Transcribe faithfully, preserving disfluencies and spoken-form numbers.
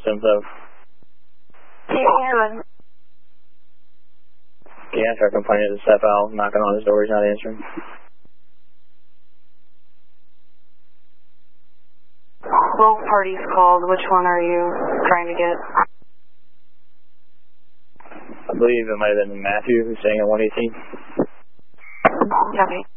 info. Yeah, Yeah, I start complaining to the step out, knocking on his door, he's not answering. Both parties called. Which one are you trying to get? I believe it might have been Matthew who's staying at one eighteen. Copy.